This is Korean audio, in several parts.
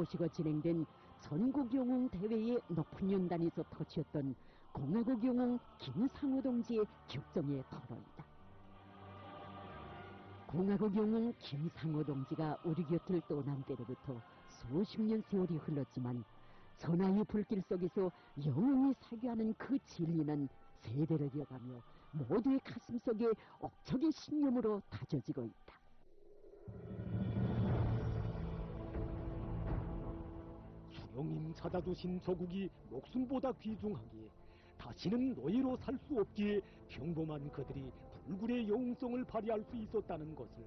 모시고 진행된 전국영웅 대회의 높은 연단에서 터치였던 공화국 영웅 김상우 동지의 격정의 토론이다. 공화국 영웅 김상우 동지가 우리 곁을 떠난 때로부터 수십 년 세월이 흘렀지만 전하의 불길 속에서 영웅이 사교하는 그 진리는 세대를 이어가며 모두의 가슴 속에 억척의 신념으로 다져지고 있다. 수령님 찾아주신 조국이 목숨보다 귀중하기에 다시는 노예로 살 수 없기에 평범한 그들이 불굴의 영웅성을 발휘할 수 있었다는 것을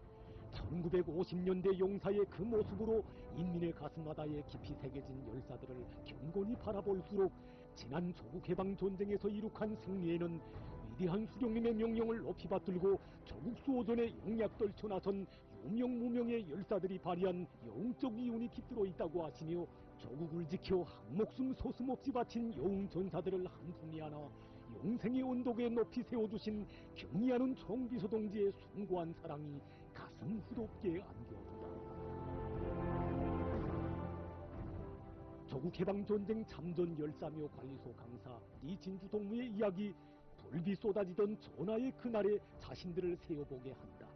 1950년대 용사의 그 모습으로 인민의 가슴바다에 깊이 새겨진 열사들을 경건히 바라볼수록 지난 조국해방전쟁에서 이룩한 승리에는 위대한 수령님의 명령을 높이 받들고 조국 수호전에 용약 떨쳐 나선 유명무명의 열사들이 발휘한 영웅적 이윤이 깃들어 있다고 하시며 조국을 지켜 한목숨 소슴없이 바친 영웅 전사들을 한순위 안아 영생의 언덕에 높이 세워주신 경의하는 총비서 동지의 숭고한 사랑이 가슴 후덥게 안겨온다. 조국해방전쟁 참전 열사며 관리소 강사 리진주 동무의 이야기, 불비 쏟아지던 전하의 그날에 자신들을 세워보게 한다.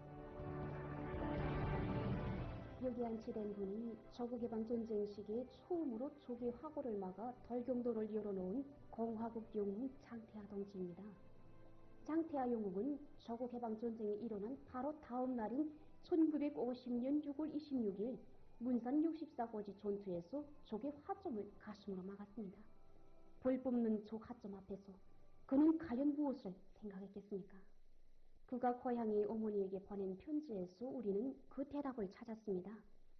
여기 안치된 분이 조국해방전쟁 시기에 처음으로 조기 화고를 막아 덜경도를 열어놓은 공화국 영웅 장태하 동지입니다. 장태하 영웅은 조국해방전쟁이 일어난 바로 다음 날인 1950년 6월 26일 문산 64고지 전투에서 적의 화점을 가슴으로 막았습니다. 불 뿜는 저 화점 앞에서 그는 과연 무엇을 생각했겠습니까? 그가 고향의 어머니에게 보낸 편지에서 우리는 그 대답을 찾았습니다.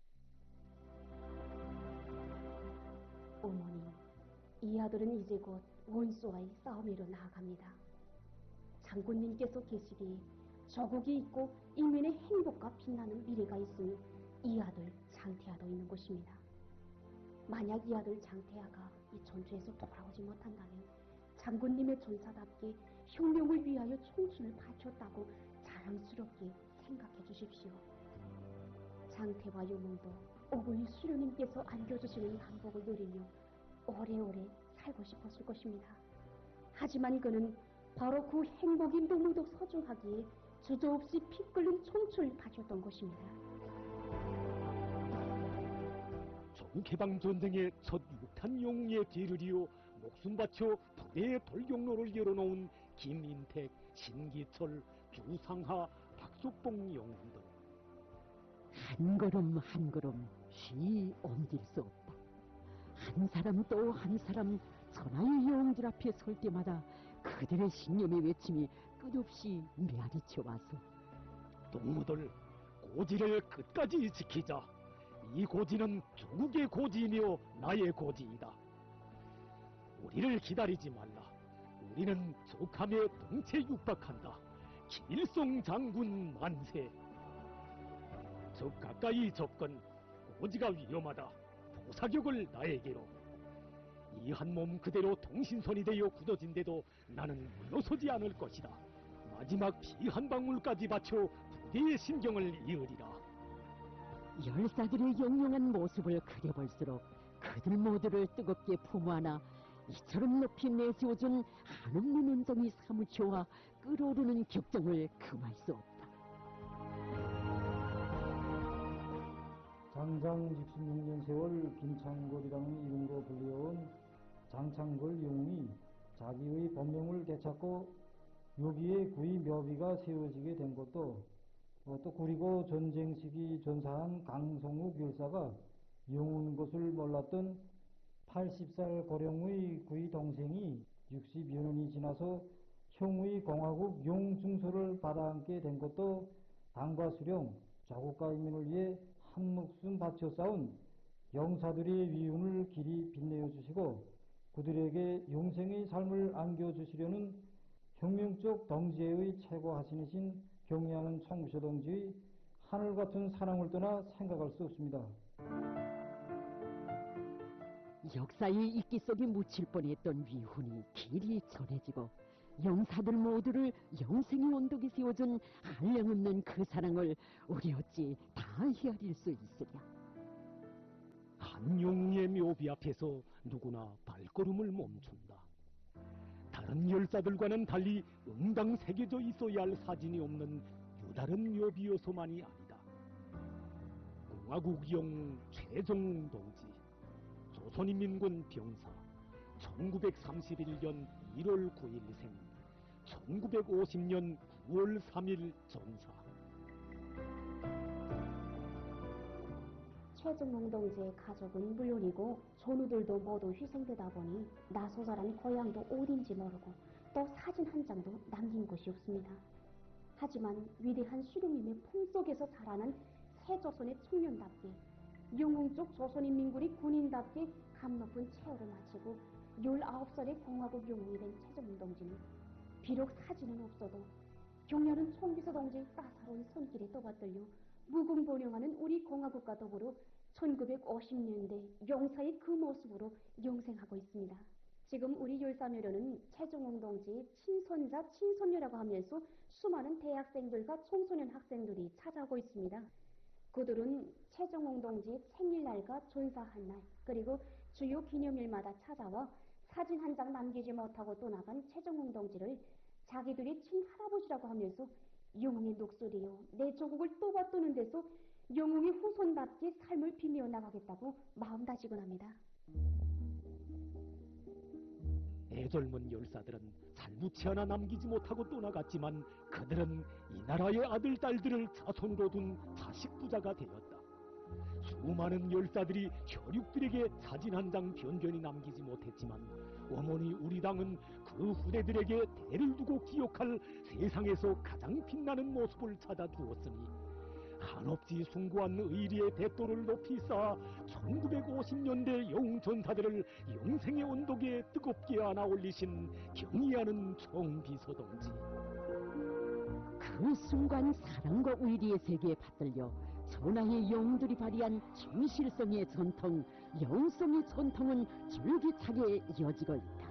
어머니, 이 아들은 이제 곧 원수와의 싸움으로 나아갑니다. 장군님께서 계시기에 조국이 있고 인민의 행복과 빛나는 미래가 있으니 이 아들 장태하도 있는 것입니다. 만약 이 아들 장태하가 이 전투에서 돌아오지 못한다면 장군님의 전사답게 혁명을 위하여 총순을 바쳤다고 자랑스럽게 생각해 주십시오. 장태와 영웅도 어머니 수령님께서 안겨주시는 한복을 누리며 오래오래 살고 싶었을 것입니다. 하지만 그는 바로 그 행복이 너무도 소중하기에 주저없이 피 끓는 총순을 바쳤던 것입니다. 조국해방전쟁의 첫 육탄 영웅의 뒤를 이어 목숨 바쳐 부대의 돌경로를 열어놓은 김인택, 신기철, 주상하, 박석봉 영웅들. 한 걸음 한 걸음 쉬 옮길 수 없다. 한 사람 또 한 사람 전하의 영웅들 앞에 설 때마다 그들의 신념의 외침이 끝없이 메아리쳐 와서 동무들, 고지를 끝까지 지키자. 이 고지는 조국의 고지이며 나의 고지이다. 우리를 기다리지 말라. 우리는 적함에 동체 육박한다. 김일성 장군 만세. 적 가까이 접근. 고지가 위험하다. 도사격을 나에게로. 이 한 몸 그대로 통신선이 되어 굳어진데도 나는 물러서지 않을 것이다. 마지막 피 한 방울까지 바쳐 부대의 신경을 이으리라. 열사들의 영롱한 모습을 그려볼수록 그들 모두를 뜨겁게 품어안아 이처럼 높이 내세워준 한없는 은정이 사무쳐와 끓어오르는 격정을 금할 수 없다. 장장 66년 세월 김창걸이라는 이름으로 불려온 장창걸 영웅이 자기의 본명을 되찾고 여기에 구의 묘비가 세워지게 된 것도 또 그리고 전쟁 시기 전사한 강성욱 열사가 영웅인 것을 몰랐던 80살 고령의 그의 동생이 60여 년이 지나서 형의 공화국 용중소를 받아안게 된 것도 당과 수령, 조국과 인민을 위해 한 목숨 바쳐 싸운 영사들의 위운을 길이 빛내어 주시고 그들에게 영생의 삶을 안겨주시려는 혁명적 동지의 최고하신이신 경의하는 총비서 동지의 하늘 같은 사랑을 떠나 생각할 수 없습니다. 역사의 이끼 속에 묻힐 뻔했던 위훈이 길이 전해지고 영사들 모두를 영생의 언덕에 세워준 한량없는 그 사랑을 우리 어찌 다 헤아릴 수 있으랴. 한 영웅의 묘비 앞에서 누구나 발걸음을 멈춘다. 다른 열사들과는 달리 응당 새겨져 있어야 할 사진이 없는 유다른 묘비여서만이 아니다. 공화국영 최정웅 동지, 조선인민군 병사, 1931년 1월 9일생, 1950년 9월 3일 전사. 최정웅 동지의 가족은 물론이고 전우들도 모두 희생되다 보니 나소자란 고향도 어딘지 모르고 또 사진 한 장도 남긴 곳이 없습니다. 하지만 위대한 수령님의 품속에서 자라난 새조선의 청년답게 영웅족 조선인민군이 군인답게 감높은 체호를 마치고 19살의 공화국 영웅이 된 최정웅 동지는 비록 사진은 없어도 경렬은 총비서 동지의 따사로운 손길에 떠받들려 무궁번영하는 우리 공화국과 더불어 1950년대 용사의 그 모습으로 영생하고 있습니다. 지금 우리 열사묘로는 최정웅 동지의 친손자, 친손녀라고 하면서 수많은 대학생들과 청소년 학생들이 찾아오고 있습니다. 그들은 최정웅 동지의 생일날과 전사한 날, 그리고 주요 기념일마다 찾아와 사진 한 장 남기지 못하고 떠나간 최정웅 동지를 자기들이 친할아버지라고 하면서 영웅의 녹소리요, 내 조국을 떠받드는 데서 영웅의 후손답게 삶을 빛내어 나가겠다고 마음다지곤 합니다. 애절문 열사들은 살무치 하나 남기지 못하고 떠나갔지만 그들은 이 나라의 아들, 딸들을 자손으로 둔 자식 부자가 되었다. 수많은 열사들이 혈육들에게 사진 한 장 변변히 남기지 못했지만 어머니 우리 당은 그 후대들에게 대를 두고 기억할 세상에서 가장 빛나는 모습을 찾아주었으니 한없이 숭고한 의리의 대도를 높이 쌓아 1950년대 영웅 전사들을 영생의 언덕에 뜨겁게 안아 올리신 경의하는 총비서 동지. 그 순간 사랑과 의리의 세계에 받들려 전하의 영웅들이 발휘한 충실성의 전통, 영성의 전통은 줄기차게 이어지고 있다.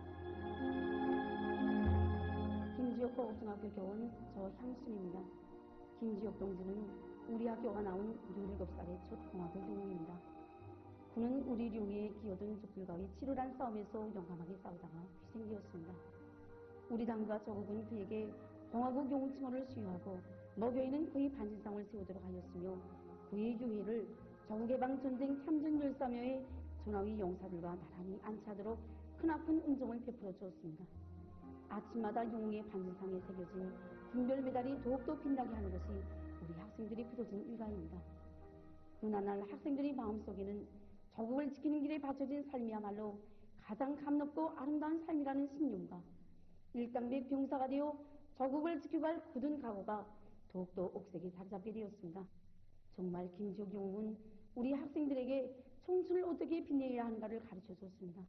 김지옥 고등학교 교원 저향순입니다. 김지옥 동지는 우리 학교가 나온 17살의 첫 공화국 영웅입니다. 그는 우리 룡에 기어든 적들과의 치열한 싸움에서 용감하게 싸우다가 희생되었습니다. 우리 당과 조국은 그에게 공화국 영웅 칭호를 수여하고 모교에는 그의 반신상을 세우도록 하였으며 그의 유해를 조국해방전쟁 참전열사묘의 전하위 용사들과 나란히 안치하도록 크나큰 은총을 베풀어 주었습니다. 아침마다 영웅의 반신상에 새겨진 군별 메달이 더욱더 빛나게 하는 것이 우리 학생들이 굳어진 일가입니다. 그날 학생들의 마음속에는 조국을 지키는 길에 바쳐진 삶이야말로 가장 감롭고 아름다운 삶이라는 신념과 일당백 병사가 되어 조국을 지켜갈 굳은 각오가 더욱더 옥색이 자리잡게 되었습니다. 정말 김지옥 영웅은 우리 학생들에게 청춘을 어떻게 빛내야 하는가를 가르쳐 줬습니다.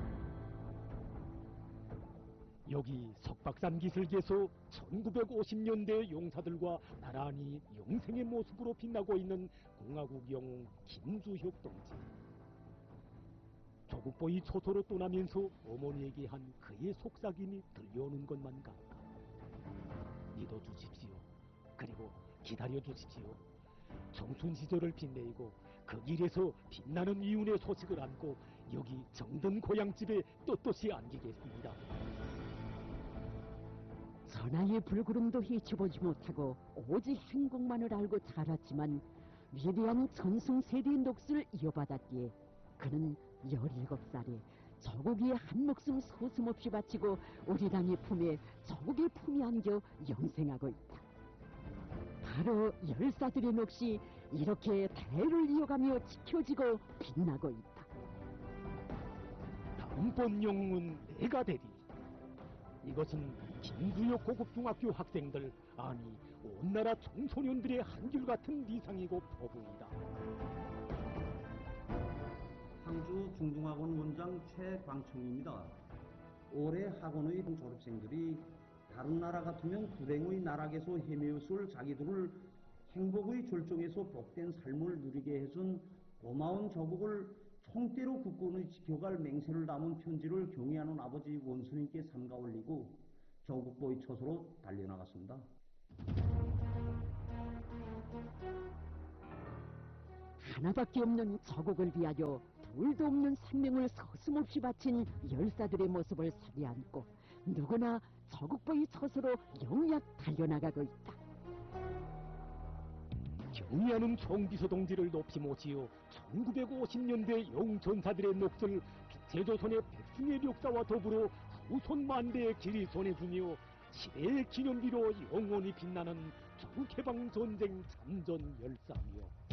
여기 석박산 기슭에서 1950년대 용사들과 나란히 영생의 모습으로 빛나고 있는 공화국 영웅 김주혁 동지. 조국보위 초소로 떠나면서 어머니에게 한 그의 속삭임이 들려오는 것만 같다. 믿어주십시오. 그리고 기다려주십시오. 청춘 시절을 빛내고 그 길에서 빛나는 이윤의 소식을 안고 여기 정든 고향집에 떳떳이 안기겠습니다. 전하의 불구름도 헤쳐보지 못하고 오직 행복만을 알고 자랐지만 위대한 전승세대의 몫을 이어받았기에 그는 17살에 조국의 한 목숨 서슴없이 바치고 우리 당의 품에 조국의 품에 안겨 영생하고 있다. 바로 열사들의 몫이 이렇게 대를 이어가며 지켜지고 빛나고 있다. 다음번 영웅은 내가 되리. 이것은 김주혁 고급중학교 학생들, 아니 온 나라 청소년들의 한결같은 비상이고 포부이다. 상주 중등학원 원장 최광청입니다. 올해 학원의 졸업생들이 다른 나라 같으면 불행의 나락에서 헤매었을 자기들을 행복의 절정에서 복된 삶을 누리게 해준 고마운 조국을 총대로 굳건히 지켜갈 맹세를 담은 편지를 경의하는 아버지 원수님께 삼가 올리고 조국보위 초소로 달려나갔습니다. 하나밖에 없는 저국을 위하여 둘도 없는 생명을 서슴없이 바친 열사들의 모습을 사게 안고 누구나 저국보의 처소로 영약 달려나가고 있다. 경의하는 총비서 동지를 높이 모시어 1950년대 영웅전사들의 몫을 빛의조선의 백승의 역사와 더불어 후손 만대의 길이 전해주며 시대의 기념비로 영원히 빛나는 조국해방전쟁 참전 열사며